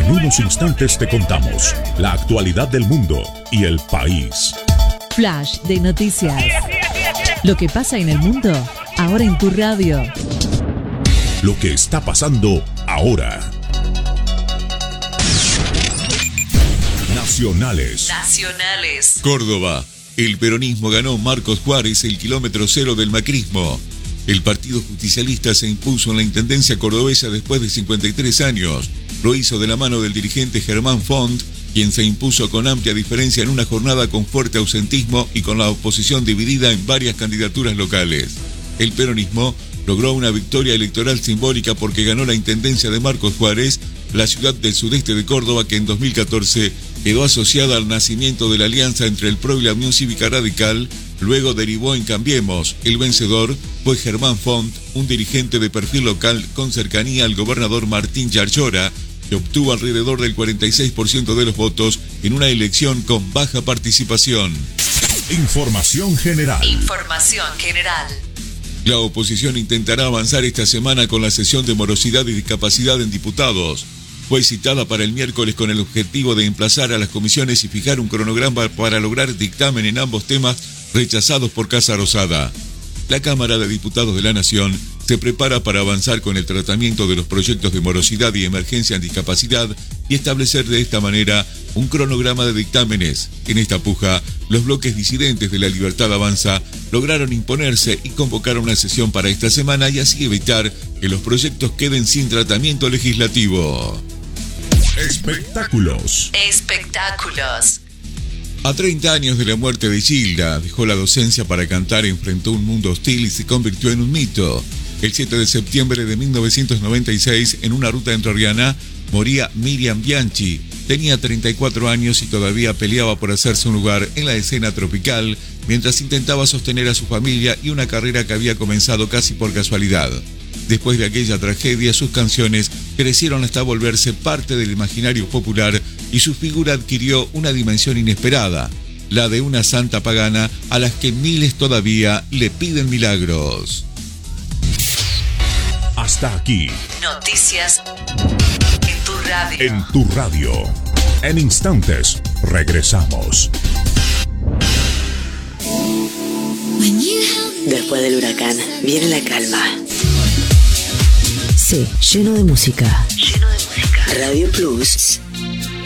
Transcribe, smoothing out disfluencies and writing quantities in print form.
En unos instantes te contamos la actualidad del mundo y el país. Flash de noticias. Lo que pasa en el mundo, ahora en tu radio. Lo que está pasando ahora. Nacionales. Córdoba. El peronismo ganó Marcos Juárez el kilómetro cero del macrismo. El partido justicialista se impuso en la intendencia cordobesa después de 53 años. Lo hizo de la mano del dirigente Germán Font, quien se impuso con amplia diferencia en una jornada con fuerte ausentismo y con la oposición dividida en varias candidaturas locales. El peronismo logró una victoria electoral simbólica porque ganó la intendencia de Marcos Juárez, la ciudad del sudeste de Córdoba que en 2014 quedó asociada al nacimiento de la alianza entre el PRO y la Unión Cívica Radical, luego derivó en Cambiemos. El vencedor fue Germán Font, un dirigente de perfil local con cercanía al gobernador Martín Yarlora, que obtuvo alrededor del 46% de los votos en una elección con baja participación. Información general. La oposición intentará avanzar esta semana con la sesión de morosidad y discapacidad en diputados. Fue citada para el miércoles con el objetivo de emplazar a las comisiones y fijar un cronograma para lograr dictamen en ambos temas rechazados por Casa Rosada. La Cámara de Diputados de la Nación se prepara para avanzar con el tratamiento de los proyectos de morosidad y emergencia en discapacidad y establecer de esta manera un cronograma de dictámenes. En esta puja, los bloques disidentes de La Libertad Avanza lograron imponerse y convocar una sesión para esta semana y así evitar que los proyectos queden sin tratamiento legislativo. Espectáculos. A 30 años de la muerte de Gilda, dejó la docencia para cantar, enfrentó un mundo hostil y se convirtió en un mito. El 7 de septiembre de 1996, en una ruta entrerriana, moría Miriam Bianchi. Tenía 34 años y todavía peleaba por hacerse un lugar en la escena tropical, mientras intentaba sostener a su familia y una carrera que había comenzado casi por casualidad. Después de aquella tragedia, sus canciones crecieron hasta volverse parte del imaginario popular y su figura adquirió una dimensión inesperada, la de una santa pagana a la que miles todavía le piden milagros. Hasta aquí. Noticias en tu radio. En tu radio. En instantes, regresamos. Después del huracán, viene la calma. Sí, lleno de música. Radio Plus